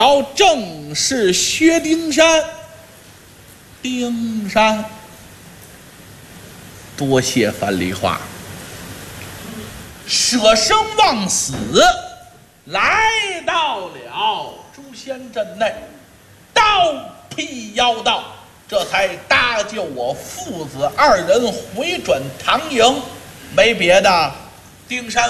正是薛丁山。丁山，多谢樊梨花，舍生忘死，来到了诛仙阵内，刀劈妖道，这才搭救我父子二人回转唐营。没别的，丁山